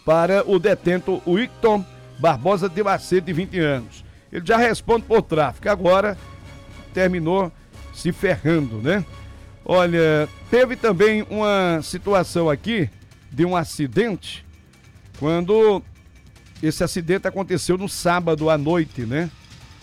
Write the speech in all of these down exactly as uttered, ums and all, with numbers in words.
para o detento Wicton Barbosa de Macedo, de vinte anos. Ele já responde por tráfico, agora terminou se ferrando, né? Olha, teve também uma situação aqui de um acidente, quando esse acidente aconteceu no sábado à noite, né?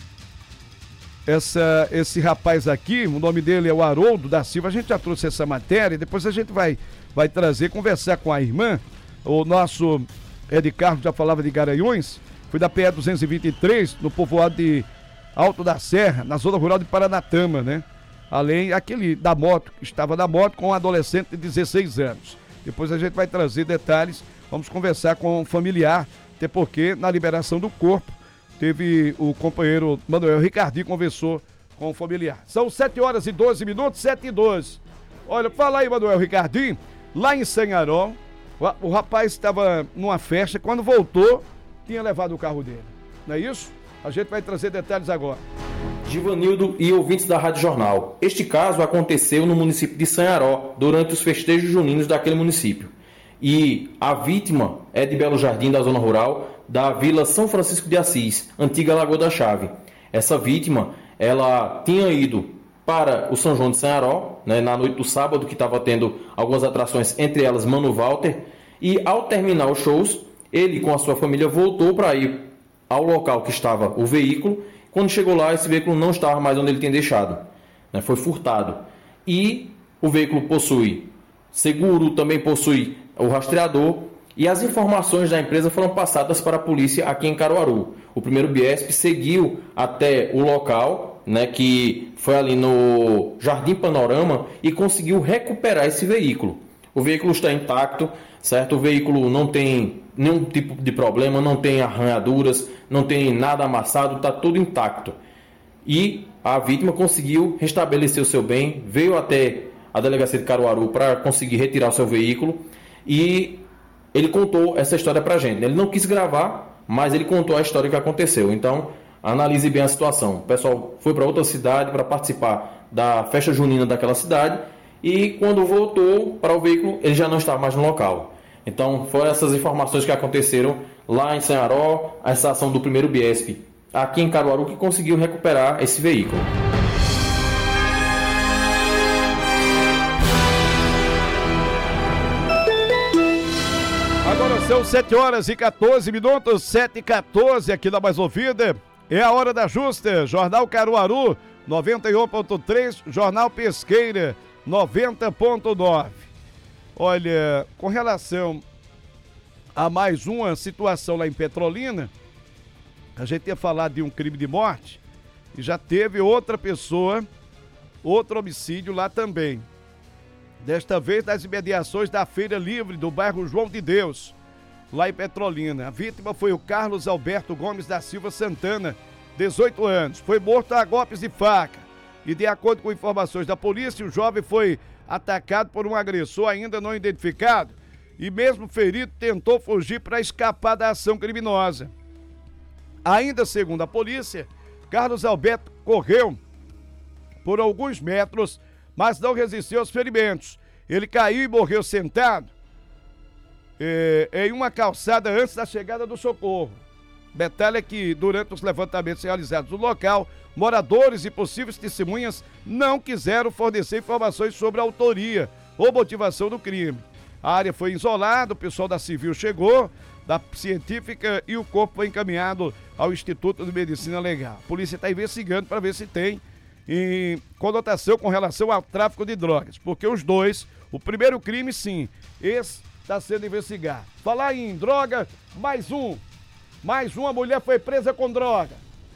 Essa, esse rapaz aqui, o nome dele é o Haroldo da Silva, a gente já trouxe essa matéria, e depois a gente vai, vai trazer, conversar com a irmã. O nosso Ed Carlos já falava de Garanhuns, foi da P E duzentos e vinte e três, no povoado de Alto da Serra, na zona rural de Paranatama, né? Além aquele da moto, que estava na moto com um adolescente de dezesseis anos. Depois a gente vai trazer detalhes, vamos conversar com o familiar, até porque na liberação do corpo, teve o companheiro Manuel Ricardinho, conversou com o familiar. São sete horas e doze minutos, sete e doze. Olha, fala aí, Manuel Ricardinho, lá em Sanharó, o rapaz estava numa festa, quando voltou, tinha levado o carro dele. Não é isso? A gente vai trazer detalhes agora. Givanildo e ouvintes da Rádio Jornal. Este caso aconteceu no município de Sanharó, durante os festejos juninos daquele município. E a vítima é de Belo Jardim, da zona rural, da Vila São Francisco de Assis, antiga Lagoa da Chave. Essa vítima, ela tinha ido para o São João de Sanharó, né, na noite do sábado, que estava tendo algumas atrações, entre elas Mano Walter, e ao terminar os shows, ele com a sua família voltou para ir ao local que estava o veículo. Quando chegou lá, esse veículo não estava mais onde ele tinha deixado, né, foi furtado. E o veículo possui seguro, também possui o rastreador, e as informações da empresa foram passadas para a polícia aqui em Caruaru. O primeiro Biesp seguiu até o local, né, que foi ali no Jardim Panorama, e conseguiu recuperar esse veículo. O veículo está intacto, certo? O veículo não tem nenhum tipo de problema, não tem arranhaduras, não tem nada amassado, está tudo intacto. E a vítima conseguiu restabelecer o seu bem, veio até a delegacia de Caruaru para conseguir retirar o seu veículo, e ele contou essa história pra gente. Ele não quis gravar, mas ele contou a história que aconteceu. Então, analise bem a situação. O pessoal foi para outra cidade para participar da festa junina daquela cidade, e quando voltou para o veículo, ele já não estava mais no local. Então, foram essas informações que aconteceram lá em Sanharó, essa ação do primeiro Biesp aqui em Caruaru, que conseguiu recuperar esse veículo. Agora são sete horas e quatorze minutos, sete e quatorze aqui na Mais Ouvida. É a hora da justa. Jornal Caruaru, noventa e um ponto três, Jornal Pesqueira, noventa ponto nove. Olha, com relação a mais uma situação lá em Petrolina, a gente ia falar de um crime de morte e já teve outra pessoa, outro homicídio lá também. Desta vez nas imediações da Feira Livre do bairro João de Deus, lá em Petrolina. A vítima foi o Carlos Alberto Gomes da Silva Santana, dezoito anos. Foi morto a golpes de faca. E de acordo com informações da polícia, o jovem foi atacado por um agressor ainda não identificado e mesmo ferido tentou fugir para escapar da ação criminosa. Ainda segundo a polícia, Carlos Alberto correu por alguns metros, mas não resistiu aos ferimentos. Ele caiu e morreu sentado é, em uma calçada antes da chegada do socorro. Detalhe é que durante os levantamentos realizados no local, moradores e possíveis testemunhas não quiseram fornecer informações sobre a autoria ou motivação do crime. A área foi isolada, o pessoal da Civil chegou, da Científica, e o corpo foi encaminhado ao Instituto de Medicina Legal. A polícia está investigando para ver se tem em conotação com relação ao tráfico de drogas, porque os dois, o primeiro crime sim, esse está sendo investigado. Falar em droga, mais um, mais uma mulher foi presa com droga.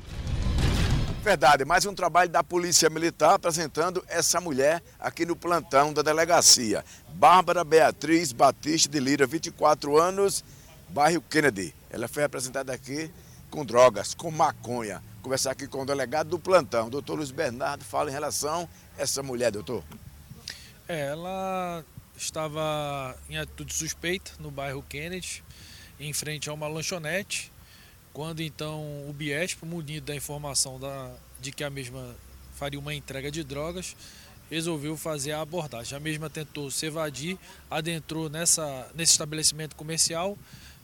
Verdade, mais um trabalho da Polícia Militar apresentando essa mulher aqui no plantão da delegacia. Bárbara Beatriz Batista de Lira, vinte e quatro anos, bairro Kennedy. Ela foi apresentada aqui com drogas, com maconha. Conversar aqui com o delegado do plantão, doutor Luiz Bernardo, fala em relação a essa mulher, doutor. É, ela estava em atitude suspeita no bairro Kennedy, em frente a uma lanchonete, quando então o Biesp, munido da informação da, de que a mesma faria uma entrega de drogas, resolveu fazer a abordagem. A mesma tentou se evadir, adentrou nessa, nesse estabelecimento comercial,